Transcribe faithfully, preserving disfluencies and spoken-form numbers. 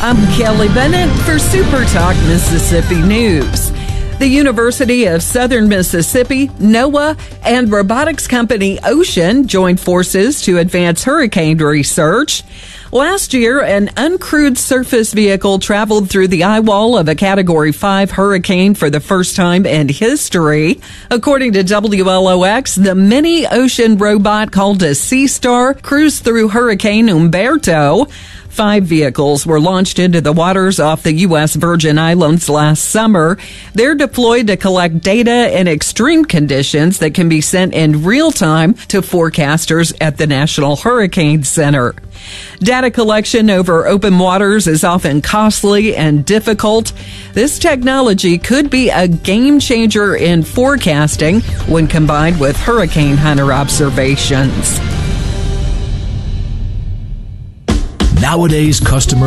I'm Kelly Bennett for Super Talk Mississippi News. The University of Southern Mississippi, NOAA, and robotics company Ocean joined forces to advance hurricane research. Last year, an uncrewed surface vehicle traveled through the eye wall of a Category five hurricane for the first time in history. According to W L O X, the mini ocean robot called a Sea Star cruised through Hurricane Umberto. Five vehicles were launched into the waters off the U S Virgin Islands last summer. They're deployed to collect data in extreme conditions that can be sent in real time to forecasters at the National Hurricane Center. Data collection over open waters is often costly and difficult. This technology could be a game changer in forecasting when combined with hurricane hunter observations. Nowadays, customers